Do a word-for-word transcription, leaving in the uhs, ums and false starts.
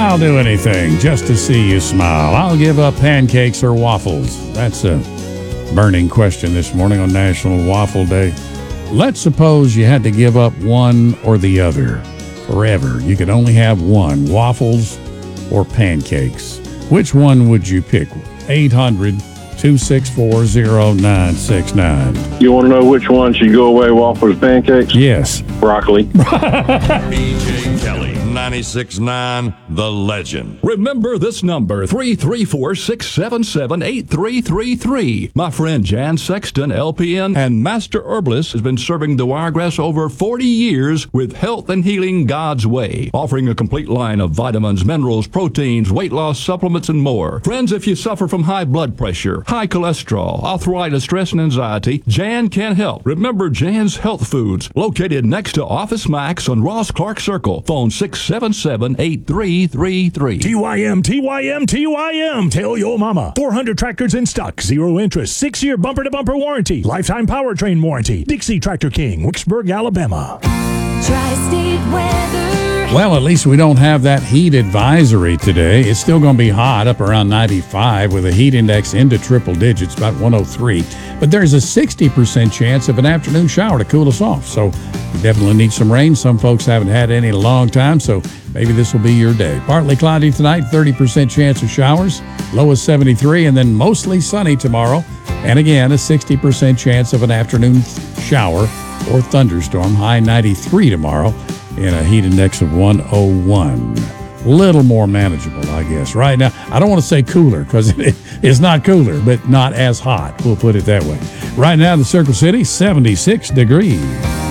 I'll do anything just to see you smile. I'll give up pancakes or waffles. That's a burning question this morning on National Waffle Day. Let's suppose you had to give up one or the other forever. You could only have one, waffles or pancakes. Which one would you pick? eight hundred, two six four, zero nine six nine. You want to know which one should go away, waffles, pancakes? Yes. Broccoli. B J Kelly, ninety-six point nine, The Legend. Remember this number, three three four, six seven seven, eight three three three. My friend Jan Sexton, L P N, and Master Herbalist has been serving the Wiregrass over forty years with health and healing God's way, offering a complete line of vitamins, minerals, proteins, weight loss supplements, and more. Friends, if you suffer from high blood pressure, high cholesterol, arthritis, stress, and anxiety, Jan can help. Remember Jan's Health Foods, located next to Office Max on Ross Clark Circle. Phone six seven seven, eight three three three. T Y M, T Y M, T Y M. Tell your mama. four hundred tractors in stock, zero interest, six-year bumper-to-bumper warranty, lifetime powertrain warranty. Dixie Tractor King, Wicksburg, Alabama. Tri-State weather. Well, at least we don't have that heat advisory today. It's still going to be hot, up around ninety-five, with a heat index into triple digits, about one oh three. But there's a sixty percent chance of an afternoon shower to cool us off. So we definitely need some rain. Some folks haven't had any in a long time, so maybe this will be your day. Partly cloudy tonight, thirty percent chance of showers, low is seventy-three, and then mostly sunny tomorrow. And again, a sixty percent chance of an afternoon shower or thunderstorm, high ninety-three tomorrow, and a heat index of one oh one. Little more manageable, I guess. Right now, I don't want to say cooler because it, it's not cooler, but not as hot. We'll put it that way. Right now in the Circle City, seventy-six degrees.